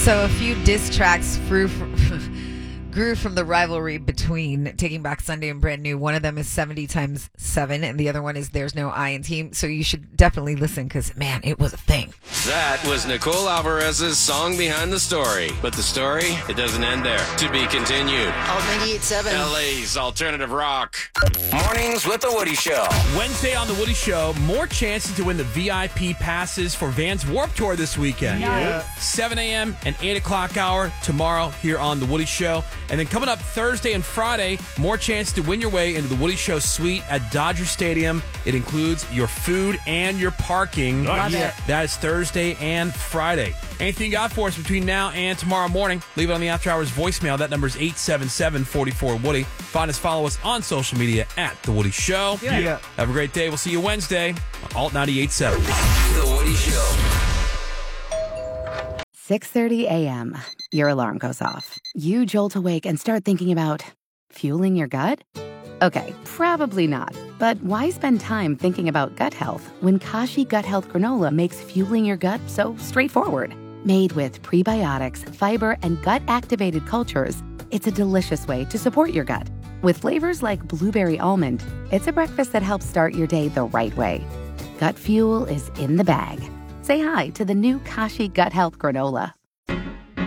So a few diss tracks grew from the rivalry between Taking Back Sunday and Brand New. One of them is 70 times 7, and the other one is There's No I in Team. So you should definitely listen because, man, it was a thing. That was Nicole Alvarez's song behind the story. But the story, it doesn't end there. To be continued. Alt 98.7. LA's alternative rock. Mornings with The Woody Show. Wednesday on The Woody Show, more chances to win the VIP passes for Vans Warped Tour this weekend. Yeah. 7 a.m. and 8 o'clock hour tomorrow here on The Woody Show. And then coming up Thursday and Friday, more chance to win your way into the Woody Show suite at Dodger Stadium. It includes your food and your parking. Love it. That is Thursday and Friday. Anything you got for us between now and tomorrow morning, leave it on the After Hours voicemail. That number is 877-44-WOODY. Find us, follow us on social media at The Woody Show. Yeah. Have a great day. We'll see you Wednesday on Alt 98.7. The Woody Show. 6:30 a.m. Your alarm goes off. You jolt awake and start thinking about fueling your gut? Okay, probably not. But why spend time thinking about gut health when Kashi Gut Health Granola makes fueling your gut so straightforward? Made with prebiotics, fiber, and gut-activated cultures, it's a delicious way to support your gut. With flavors like blueberry almond, it's a breakfast that helps start your day the right way. Gut fuel is in the bag. Say hi to the new Kashi Gut Health Granola.